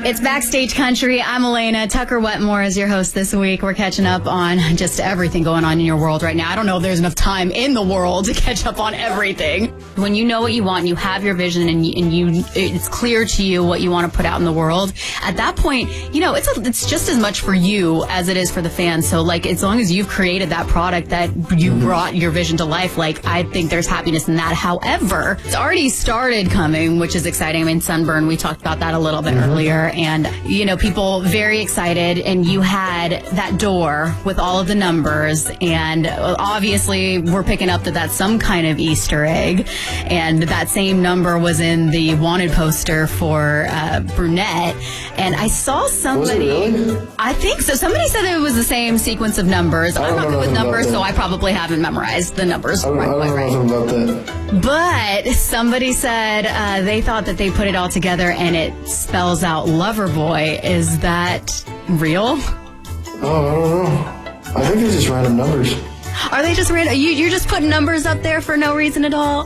It's Backstage Country. I'm Elena. Tucker Wetmore is your host this week. We're catching up on just everything going on in your world right now. I don't know if there's enough time in the world to catch up on everything. When you know what you want, and you have your vision, and it's clear to you what you want to put out in the world, at that point, it's just as much for you as it is for the fans. So, as long as you've created that product that you brought your vision to life, I think there's happiness in that. However, it's already started coming, which is exciting. I mean, Sunburn, we talked about that a little bit earlier. And, people very excited. And you had that door with all of the numbers. And obviously, we're picking up that that's some kind of Easter egg. And that same number was in the wanted poster for Brunette. And I saw somebody. Was it really? I think so. Somebody said that it was the same sequence of numbers. I'm not good with numbers, so I probably haven't memorized the numbers. I don't know nothing about that. But somebody said they thought that they put it all together and it spells out Loverboy. Is that real? Oh, I don't know. I think it's just random numbers. Are they just random? You're just putting numbers up there for no reason at all?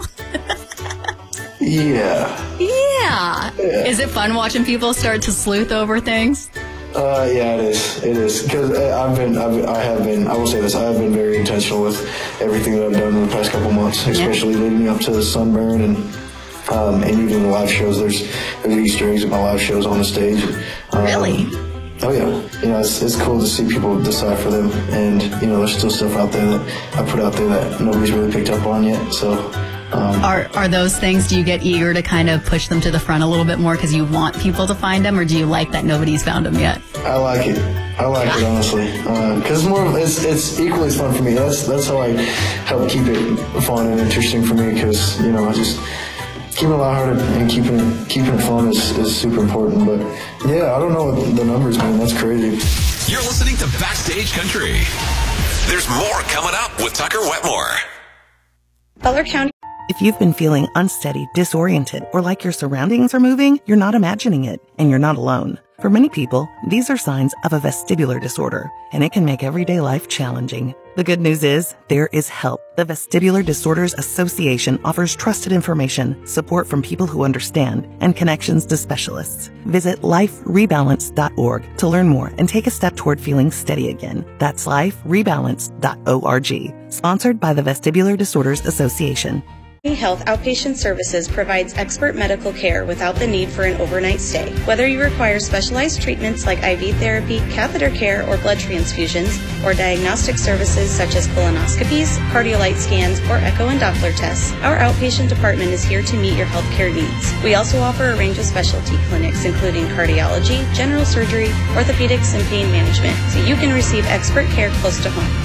Yeah. Is it fun watching people start to sleuth over things? Yeah, it is. It is. Because I will say this, I have been very intentional with everything that I've done in the past couple months, especially leading up to the Sunburn and even the live shows. There's Easter eggs in my live shows on the stage. Really? Oh, yeah. It's cool to see people decipher them. And, there's still stuff out there that I put out there that nobody's really picked up on yet. So... Are those things, do you get eager to kind of push them to the front a little bit more because you want people to find them, or do you like that nobody's found them yet? I like it. It, honestly. Because it's equally as fun for me. That's how I help keep it fun and interesting for me, because, I just keeping it lighthearted and keeping it fun is super important. But, yeah, I don't know what the numbers mean. That's crazy. You're listening to Backstage Country. There's more coming up with Tucker Wetmore. Butler County. If you've been feeling unsteady, disoriented, or like your surroundings are moving, you're not imagining it, and you're not alone. For many people, these are signs of a vestibular disorder, and it can make everyday life challenging. The good news is, there is help. The Vestibular Disorders Association offers trusted information, support from people who understand, and connections to specialists. Visit liferebalance.org to learn more and take a step toward feeling steady again. That's liferebalance.org. Sponsored by the Vestibular Disorders Association. Health Outpatient Services provides expert medical care without the need for an overnight stay. Whether you require specialized treatments like IV therapy, catheter care, or blood transfusions, or diagnostic services such as colonoscopies, cardiolite scans, or echo and Doppler tests, our outpatient department is here to meet your healthcare needs. We also offer a range of specialty clinics, including cardiology, general surgery, orthopedics, and pain management, so you can receive expert care close to home.